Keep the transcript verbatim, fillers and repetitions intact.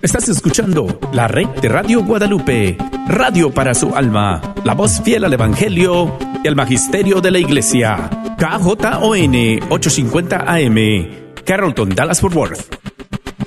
Estás escuchando la red de Radio Guadalupe, radio para su alma, la voz fiel al Evangelio y al Magisterio de la Iglesia. K J O N ochocientos cincuenta A M, Carrollton, Dallas, Fort Worth.